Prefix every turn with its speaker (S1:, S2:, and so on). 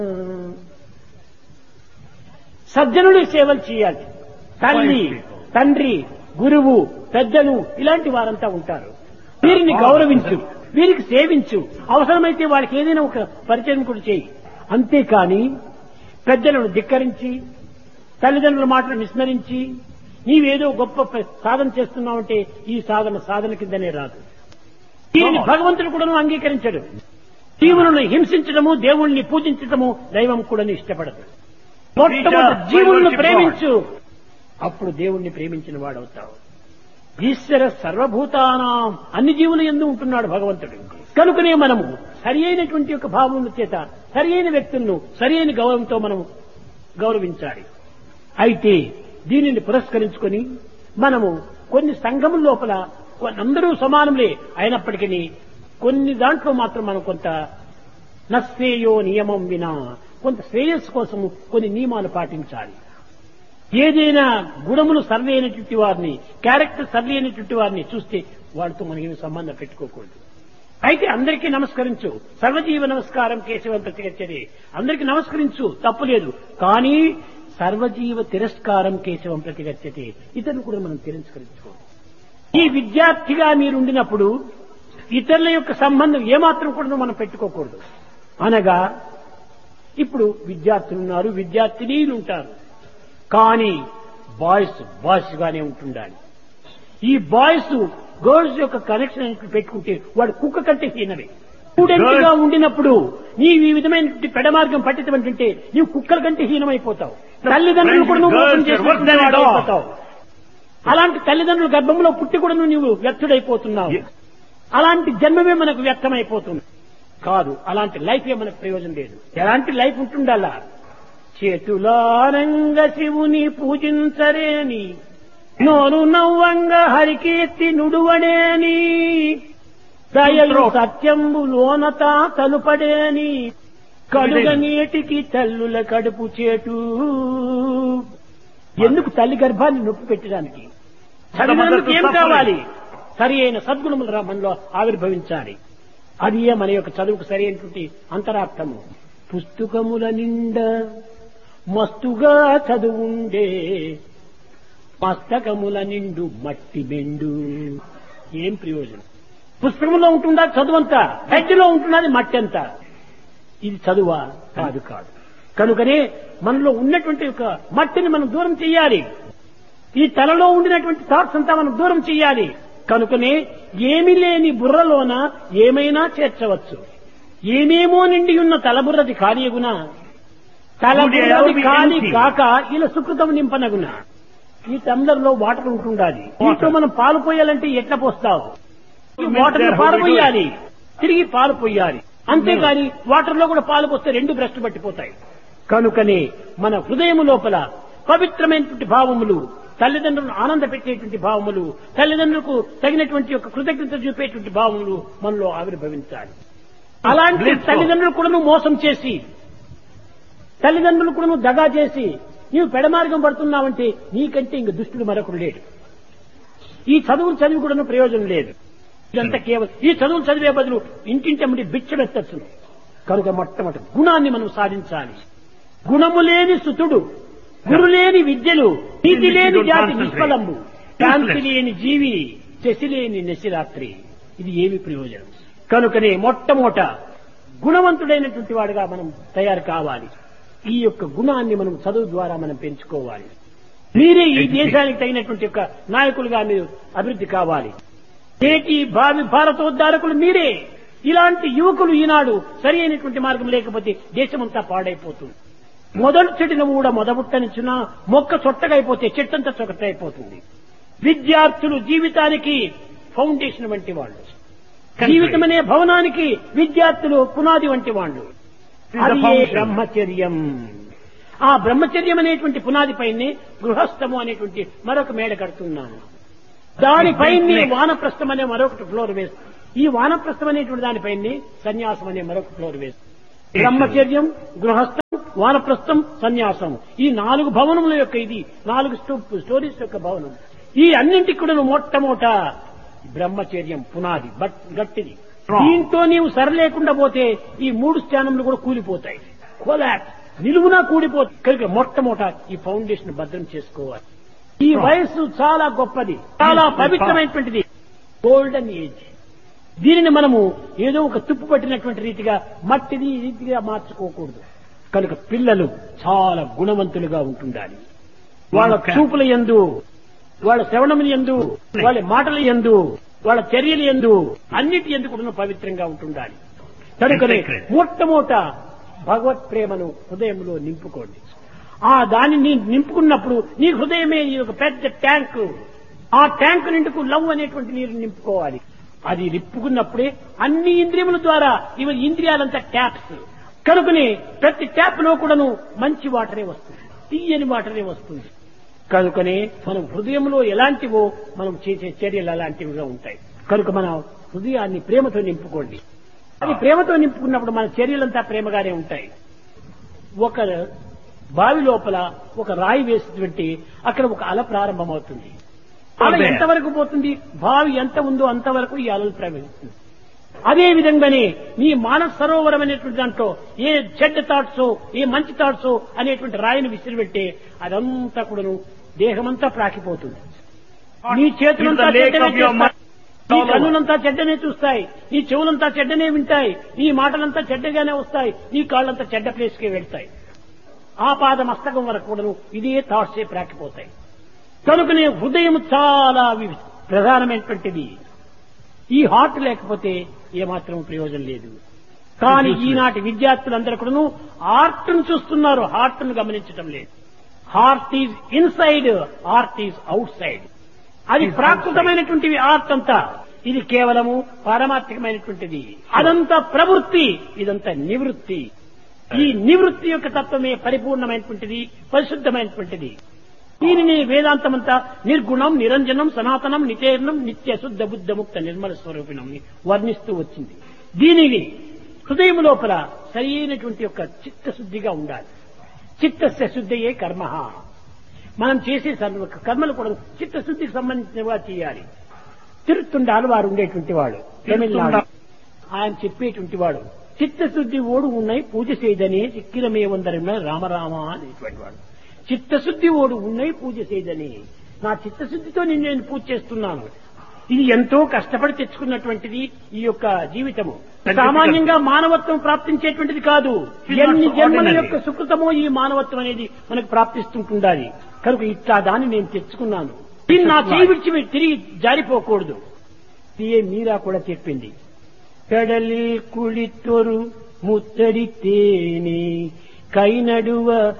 S1: సజ్జనుడి సేవలు చేయాలి. తల్లి, తండ్రి, గురువు, పెద్దలు ఇలాంటి వారంతా ఉంటారు. వీరిని గౌరవించు, వీరికి సేవించు, అవసరమైతే వాళ్ళకి ఏదైనా ఒక పరిచయం కూడా చేయి. అంతేకాని పెద్దలను ధిక్కరించి, తల్లిదండ్రుల మాటలు విస్మరించి నీవేదో గొప్ప సాధన చేస్తున్నావంటే ఈ సాధన కిందనే రాదు. దీనిని భగవంతుడు కూడా అంగీకరించడు. జీవులను హింసించడము, దేవుణ్ణి పూజించడము దైవం కూడా ఇష్టపడదు. మొట్టమొదటి జీవులను ప్రేమించు, అప్పుడు దేవుణ్ణి ప్రేమించిన వాడవుతావు. ఈశ్వర సర్వభూతానాం, అన్ని జీవులు యందు ఉంటున్నాడు భగవంతుడు. కనుకనే మనము సరి అయినటువంటి యొక్క భావముల చేత సరి అయిన వ్యక్తులను సరి అయిన గౌరవంతో మనము గౌరవించాలి. అయితే దీనిని పురస్కరించుకొని మనము కొన్ని సంఘముల లోపల అందరూ సమానములే అయినప్పటికీ కొన్ని దాంట్లో మాత్రం మనం కొంత నశ్రేయో నియమం వినా కొంత శ్రేయస్సు కోసము కొన్ని నియమాలు పాటించాలి. ఏదైనా గుణములు సర్వే అయినటువంటి వారిని, క్యారెక్టర్ సర్వే అయినటువంటి వారిని చూస్తే వాళ్ళతో మనకి సంబంధం పెట్టుకోకూడదు. అయితే అందరికీ నమస్కరించు, సర్వజీవ నమస్కారం కేశవం ప్రతిగచ్చది, అందరికీ నమస్కరించు, తప్పులేదు. కానీ సర్వజీవ తిరస్కారం కేశవం ప్రతిగచ్చతి, ఇతరులు కూడా మనం తిరస్కరించుకోవాలి. ఈ విద్యార్థిగా మీరుండినప్పుడు ఇతరుల యొక్క సంబంధం ఏమాత్రం కూడా మనం పెట్టుకోకూడదు. అనగా ఇప్పుడు విద్యార్థులు ఉన్నారు, విద్యార్థినీలు ఉంటారు. కానీ బాయ్స్ గానే ఉంటుండాలి. ఈ బాయ్స్ గర్ల్స్ యొక్క కనెక్షన్ పెట్టుకుంటే వాడు కుక్క కంటే హీనమే. స్టూడెంట్ గా ఉండినప్పుడు నీవు ఈ విధమైన పెడమార్గం పట్టించమంటుంటే నీవు కుక్కల కంటే హీనమైపోతావు. తల్లిదండ్రులు కూడా నువ్వు మోసం చేసిపోతావు. అలాంటి తల్లిదండ్రుల గర్భంలో పుట్టి కూడా నీవు వ్యర్థుడైపోతున్నావు. అలాంటి జన్మమే మనకు వ్యర్థమైపోతుంది. కాదు, అలాంటి లైఫ్ ఏ మనకు ప్రయోజనం లేదు. ఎలాంటి లైఫ్ ఉంటుండాలా? చేతులారంగ శివుని పూజించరేని, నోరు నవ్వంగ హరికీర్తి నుడువడేని, దయలు సత్యంబులోనత తలుపడేని, కలుగ నీటికి తల్లుల కడుపు చేటు. ఎందుకు? తల్లి గర్భాన్ని నొప్పి పెట్టడానికి. చదివినందుకు ఏం కావాలి? సరి అయిన సద్గుణములు మనలో ఆవిర్భవించాలి. అది మన యొక్క చదువుకు సరి అయినటువంటి అంతరార్థము. పుస్తకముల నిండా మస్తుగా చదువుండే, మస్తకముల నిండు మట్టి బెండు. ఏం ప్రయోజనం? పుస్తకంలో ఉంటుందా చదువంతా, గడ్డిలో ఉంటున్నది మట్టి అంతా. ఇది చదువా? కాదు. కనుకనే మనలో ఉన్నటువంటి ఒక మట్టిని మనం దూరం చెయ్యాలి. ఈ తలలో ఉండినటువంటి థాట్స్ అంతా మనం దూరం చెయ్యాలి. కనుకనే ఏమీ లేని బుర్రలోన ఏమైనా చేర్చవచ్చు. ఏమేమో నిండి ఉన్న తలబుర్రది ఖాళీగున, తలబుర్రది ఖాళీ కాక ఇలా సుకృతం నింపనగున. ఈ టంబ్లర్ లో వాటర్ ఉంటుండాలి. దీంట్లో మనం పాలు పోయాలంటే ఎట్లా పోస్తావు? ఈ వాటర్ లో పాలు పోయాలి, తిరిగి పాలు పోయాలి. అంతేగాని వాటర్ లో కూడా పాలు పోస్తే రెండు భ్రష్టు పట్టిపోతాయి. కనుకనే మన హృదయము లోపల పవిత్రమైనటువంటి భావములు, తల్లిదండ్రులను ఆనంద పెట్టేటువంటి భావములు, తల్లిదండ్రులకు తగినటువంటి యొక్క కృతజ్ఞత చూపేటువంటి భావములు మనలో ఆవిర్భవించాలి. అలాంటి తల్లిదండ్రులు కూడా మోసం చేసి, తల్లిదండ్రులు కూడా దగా చేసి నీవు పెడమార్గం పడుతున్నావంటే నీకంటే ఇంక దుష్టుడు మరొకడు లేడు. ఈ చదువులు చదివి కూడా ప్రయోజనం లేదు. ఇదంతా కేవలం ఈ చదువులు చదివే బదులు ఇంటింటమ్మడి బిచ్చమెత్తచ్చు. కనుక మొట్టమొదటి గుణాన్ని మనం సాధించాలి. గుణము లేని సుతుడు, గురు లేని విద్యలు, నీతి లేని జాతి నిష్ఫలంబు, శాంతి లేని జీవి, శశి లేని నశిరాత్రి. ఇది ఏమి ప్రయోజనం? కనుకనే మొట్టమొదట గుణవంతుడైనటువంటి వాడుగా మనం తయారు కావాలి. ఈ యొక్క గుణాన్ని మనం చదువు ద్వారా మనం పెంచుకోవాలి. మీరే ఈ దేశానికి తగినటువంటి యొక్క నాయకులుగా మీరు అభివృద్ధి కావాలి. నేటి భావి భారతోద్ధారకులు మీరే. ఇలాంటి యువకులు ఈనాడు సరి అయినటువంటి మార్గం లేకపోతే దేశమంతా పాడైపోతుంది. మొదటి చెట్టును కూడా మొదబుట్టనిచ్చిన మొక్క చొట్టగైపోతే చెట్టంతా చొట్టయిపోతుంది. విద్యార్థులు జీవితానికి ఫౌండేషన్ వంటి వాళ్ళు. జీవితం అనే భవనానికి విద్యార్థులు పునాది వంటి వాళ్ళు. అది బ్రహ్మచర్యం. ఆ బ్రహ్మచర్యం అనేటువంటి పునాది పైనే గృహస్థము అనేటువంటి మరొక మేడ కడుతున్నాను. దానిపైనే వానప్రస్థం అనే మరొకటి ఫ్లోర్ వేస్తుంది. ఈ వానప్రస్థం అనేటువంటి దానిపైనే సన్యాసం అనే మరొక ఫ్లోర్ వేస్తుంది. బ్రహ్మచర్యం, గృహస్థం, వానప్రస్థం, సన్యాసం, ఈ 4 భవనముల యొక్క ఇది 4 స్టోరీస్ యొక్క భవనం. ఈ అన్నింటికి కూడా మొట్టమొదట బ్రహ్మచర్యం పునాది గట్టిది. దీంతో నీవు సరలేకుండా పోతే ఈ 3 స్థానములు కూడా కూలిపోతాయి. కొలాప్స్, నిలువునా కూడిపోతుంది. కనుక మొట్టమొదట ఈ ఫౌండేషన్ భద్రం చేసుకోవాలి. ఈ వయస్సు చాలా గొప్పది, చాలా పవిత్రమైనటువంటిది, గోల్డెన్ ఏజ్. దీనిని మనము ఏదో ఒక తుప్పు పట్టినటువంటి రీతిగా మట్టిది ఈ రీతిగా మార్చుకోకూడదు. కనుక పిల్లలు చాలా గుణవంతులుగా ఉంటుండాలి. వాళ్ళ చూపుల యందు, వాళ్ళ శ్రవణముల యందు, వాళ్ళ మాటల యందు, వాళ్ళ చర్యల యందు, అన్నిటి యందు కూడా పవిత్రంగా ఉంటుండాలి. కనుకనే మొట్టమొదట భగవత్ ప్రేమను హృదయంలో నింపుకోండి. ఆ దానిని నింపుకున్నప్పుడు నీ హృదయమే ఒక పెద్ద ట్యాంకు. ఆ ట్యాంకు నిండుకు లవ్ అనేటువంటి నీరు నింపుకోవాలి. అది నింపుకున్నప్పుడే అన్ని ఇంద్రియముల ద్వారా ఇవి ఇంద్రియాలంతా ట్యాప్స్. కనుకనే ప్రతి ట్యాప్ లో కూడాను మంచి వాటరే వస్తుంది, తీయని వాటరే వస్తుంది. కనుకనే మనం హృదయంలో ఎలాంటివో మనం చేసే చర్యలు అలాంటివిగా ఉంటాయి. కనుక మన హృదయాన్ని ప్రేమతో నింపుకోండి. అది ప్రేమతో నింపుకున్నప్పుడు మన చర్యలంతా ప్రేమగానే ఉంటాయి. ఒక బావి లోపల ఒక రాయి వేసినటువంటి అక్కడ ఒక అల ప్రారంభమవుతుంది. అల ఎంతవరకు పోతుంది? బావి ఎంత ఉందో అంతవరకు ఈ అలలు ప్రవహిస్తుంది. అదే విధంగానే నీ మానస సరోవరం అనేటువంటి దాంట్లో ఏ చెడ్డ థాట్స్, ఏ మంచి థాట్స్ అనేటువంటి రాయిని విసిరిపెట్టే అదంతా కూడాను దేహమంతా ప్రాకిపోతుంది. నీ చేతులంతా చెడ్డనే చేస్తాయి, నీ కన్నులంతా చెడ్డనే చూస్తాయి, నీ చెవులంతా చెడ్డనే వింటాయి, నీ మాటలంతా చెడ్డగానే వస్తాయి, నీ కాళ్ళంతా చెడ్డ ప్లేస్కే వెళ్తాయి. ఆ పాద మస్తకం వరకు కూడాను ఇదే థాట్సే ప్రాకిపోతాయి. కనుకనే హృదయం చాలా ప్రధానమైనటువంటిది. ఈ హార్ట్ లేకపోతే ఏమాత్రం ప్రయోజనం లేదు. కానీ ఈనాటి విద్యార్థులందరూ కూడాను ఆర్ట్ను చూస్తున్నారు, హార్ట్ను గమనించడం లేదు. Heart is inside, heart is out side. అది ప్రాకృతమైనటువంటివి ఆర్ట్ అంతా. ఇది కేవలము పారమార్థికమైనటువంటిది. అదంతా ప్రవృత్తి, ఇదంతా నివృత్తి. ఈ నివృత్తి యొక్క తత్వమే పరిపూర్ణమైనటువంటిది, పరిశుద్ధమైనటువంటిది. దీనిని వేదాంతమంతా నిర్గుణం, నిరంజనం, సనాతనం, నితేర్ణం, నిత్య శుద్ధ బుద్ధ ముక్త నిర్మల స్వరూపిణం వర్ణిస్తూ వచ్చింది. దీనిని హృదయం లోపల సరైనటువంటి యొక్క చిత్తశుద్ధిగా ఉండాలి. చిత్తస్య శుద్ధయే కర్మ. మనం చేసే కర్మలు కూడా చిత్తశుద్ధికి సంబంధించినవిగా చేయాలి. తిరుత్తుండాలు వారు ఉండేటువంటి వాడు తమిళనాడు, ఆయన చెప్పేటువంటి వాడు చిత్తశుద్ధి ఓడు ఉన్నాయి పూజ చేయదనే చిక్కిరమే వందరమే రామరామ అనేటువంటి వాడు. చిత్తశుద్ధి ఓడు ఉన్నాయి పూజ చేయదని, నా చిత్తశుద్ధితో నేను పూజ చేస్తున్నాను. ఇది ఎంతో కష్టపడి తెచ్చుకున్నటువంటిది ఈ యొక్క జీవితము. సామాన్యంగా మానవత్వం ప్రాప్తించేటువంటిది కాదు. ఎన్ని జన్మల యొక్క సుకృతమో ఈ మానవత్వం అనేది మనకు ప్రాప్తిస్తుంటుండాలి. కనుక ఇట్లా దాన్ని నేను తెచ్చుకున్నాను. దీన్ని నా చేయి విడిచి తిరిగి జారిపోకూడదు. మీరా కూడా చెప్పింది, పెడలి కుళితొరు ముత్తడి తేని కై నడువ